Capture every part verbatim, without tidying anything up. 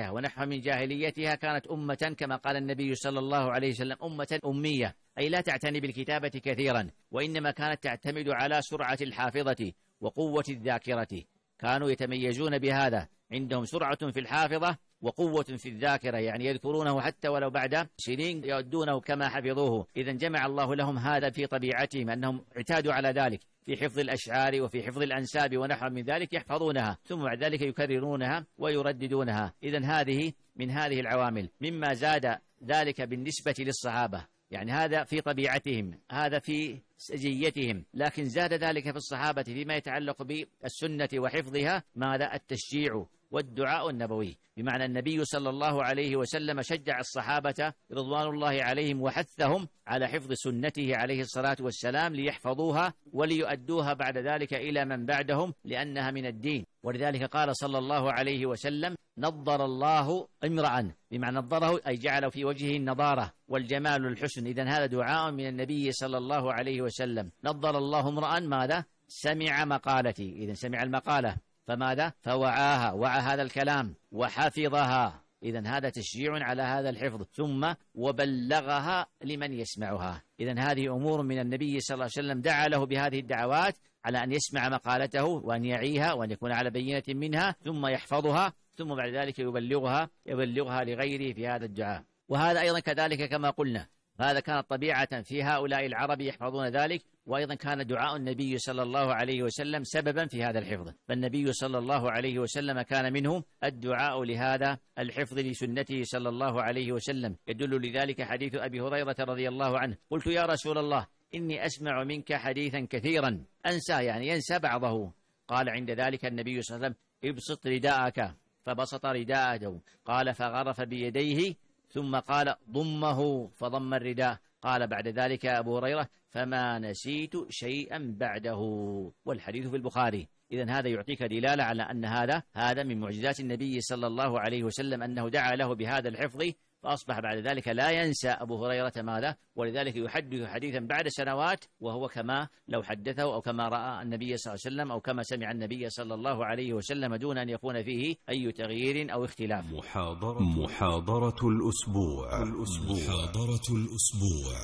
جاهليتها ونحو من جاهليتها كانت أمة كما قال النبي صلى الله عليه وسلم أمة أمية، أي لا تعتني بالكتابة كثيرا، وإنما كانت تعتمد على سرعة الحافظة وقوة الذاكرة. كانوا يتميزون بهذا، عندهم سرعة في الحافظة وقوة في الذاكرة، يعني يذكرونه حتى ولو بعد سنين يؤدونه كما حفظوه. إذن جمع الله لهم هذا في طبيعتهم، أنهم اعتادوا على ذلك في حفظ الأشعار وفي حفظ الأنساب ونحو من ذلك، يحفظونها ثم بعد ذلك يكررونها ويرددونها. إذن هذه من هذه العوامل مما زاد ذلك بالنسبة للصحابة، يعني هذا في طبيعتهم، هذا في سجيتهم، لكن زاد ذلك في الصحابة فيما يتعلق بالسنة وحفظها ماذا؟ التشجيع والدعاء النبوي، بمعنى النبي صلى الله عليه وسلم شجع الصحابة رضوان الله عليهم وحثهم على حفظ سنته عليه الصلاة والسلام ليحفظوها وليؤدوها بعد ذلك إلى من بعدهم، لأنها من الدين. ولذلك قال صلى الله عليه وسلم: نضر الله امرأ، بمعنى نضره أي جعل في وجهه النضارة والجمال والحسن. إذن هذا دعاء من النبي صلى الله عليه وسلم. نضر الله امرأ ماذا؟ سمع مقالتي. إذن سمع المقالة فماذا؟ فوعاها، وعى هذا الكلام وحفظها. إذن هذا تشجيع على هذا الحفظ، ثم وبلغها لمن يسمعها. إذن هذه أمور من النبي صلى الله عليه وسلم، دعا له بهذه الدعوات على أن يسمع مقالته وأن يعيها وأن يكون على بينة منها، ثم يحفظها، ثم بعد ذلك يبلغها يبلغها لغيره في هذا الدعاء. وهذا أيضا كذلك كما قلنا، هذا كانت طبيعة في هؤلاء العرب يحفظون ذلك، وأيضا كان دعاء النبي صلى الله عليه وسلم سببا في هذا الحفظ. فالنبي صلى الله عليه وسلم كان منه الدعاء لهذا الحفظ لسنته صلى الله عليه وسلم. يدل لذلك حديث أبي هريرة رضي الله عنه: قلت يا رسول الله إني أسمع منك حديثا كثيرا أنسى، يعني ينسى بعضه. قال عند ذلك النبي صلى الله عليه وسلم: ابسط رداءك، فبسط رداءه. قال فغرف بيديه ثم قال: ضمه، فضم الرداء. قال بعد ذلك أبو هريرة: فما نسيت شيئا بعده. والحديث في البخاري. إذن هذا يعطيك دلالة على أن هذا هذا من معجزات النبي صلى الله عليه وسلم، أنه دعا له بهذا الحفظ، فأصبح بعد ذلك لا ينسى أبو هريرة ماذا، ولذلك يحدث حديثا بعد سنوات وهو كما لو حدثه أو كما رأى النبي صلى الله عليه وسلم أو كما سمع النبي صلى الله عليه وسلم، دون أن يكون فيه أي تغيير أو اختلاف. محاضرة, محاضرة الأسبوع. الأسبوع محاضرة الأسبوع.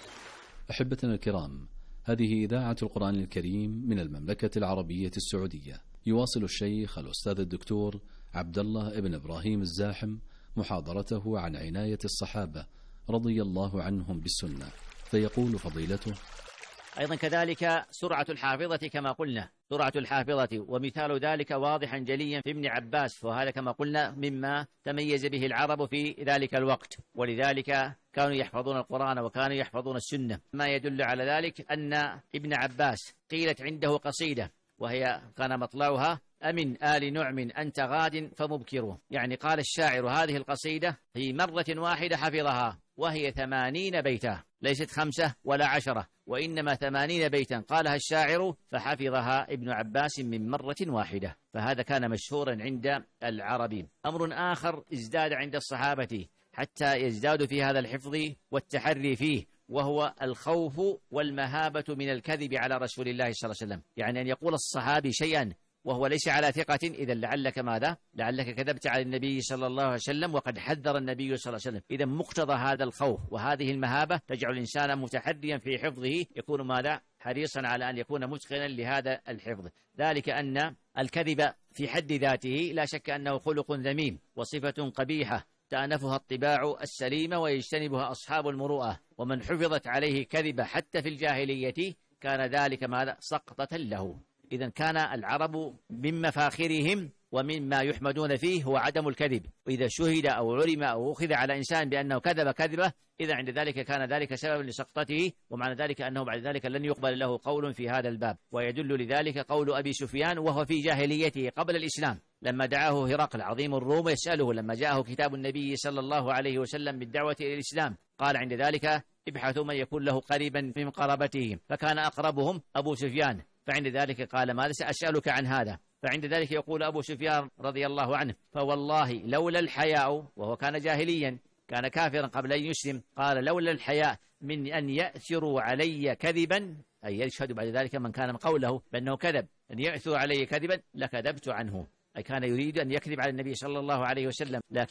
أحبتنا الكرام، هذه إذاعة القرآن الكريم من المملكة العربية السعودية. يواصل الشيخ الأستاذ الدكتور عبد الله ابن إبراهيم الزاحم محاضرته عن عناية الصحابة رضي الله عنهم بالسنة، فيقول فضيلته: أيضا كذلك سرعة الحافظة كما قلنا، سرعة الحافظة، ومثال ذلك واضحا جليا في ابن عباس، وهذا كما قلنا مما تميز به العرب في ذلك الوقت، ولذلك كانوا يحفظون القرآن وكانوا يحفظون السنة. ما يدل على ذلك أن ابن عباس قيلت عنده قصيدة وهي كان مطلعها: أمن آل نعم أنت غاد فمبكره. يعني قال الشاعر هذه القصيدة في مرة واحدة حفظها، وهي ثمانين بيتا، ليست خمسة ولا عشرة، وإنما ثمانين بيتا قالها الشاعر فحفظها ابن عباس من مرة واحدة. فهذا كان مشهورا عند العرب. أمر آخر ازداد عند الصحابة حتى يزدادوا في هذا الحفظ والتحري فيه، وهو الخوف والمهابة من الكذب على رسول الله صلى الله عليه وسلم. يعني أن يقول الصحابي شيئا وهو ليس على ثقة، إذا لعلك ماذا؟ لعلك كذبت على النبي صلى الله عليه وسلم، وقد حذر النبي صلى الله عليه وسلم. إذا مقتضى هذا الخوف وهذه المهابة تجعل الإنسان متحريا في حفظه، يكون ماذا؟ حريصا على أن يكون متقنا لهذا الحفظ. ذلك أن الكذب في حد ذاته لا شك أنه خلق ذميم وصفة قبيحة تأنفها الطباع السليمة ويجتنبها أصحاب المروءة، ومن حفظت عليه كذبة حتى في الجاهلية كان ذلك ماذا؟ سقطة له. إذن كان العرب من مفاخرهم ومما يحمدون فيه هو عدم الكذب، وإذا شهد أو علم أو أخذ على إنسان بأنه كذب كذبة، إذا عند ذلك كان ذلك سببا لسقطته، ومعنى ذلك أنه بعد ذلك لن يقبل له قول في هذا الباب. ويدل لذلك قول أبي سفيان وهو في جاهليته قبل الإسلام، لما دعاه هرقل عظيم الروم يسأله لما جاءه كتاب النبي صلى الله عليه وسلم بالدعوة إلى الإسلام، قال عند ذلك: ابحثوا من يكون له قريبا من قرابته، فكان أقربهم أبو سفيان. فعند ذلك قال: ماذا سأسألك عن هذا؟ فعند ذلك يقول أبو سفيان رضي الله عنه: فوالله لولا الحياء، وهو كان جاهليا كان كافرا قبل أن يسلم، قال: لولا الحياء من أن يأثروا علي كذبا، أي يشهد بعد ذلك من كان قوله بأنه كذب، أن يأثروا علي كذبا لكذبت عنه، أي كان يريد أن يكذب على النبي صلى الله عليه وسلم، لكن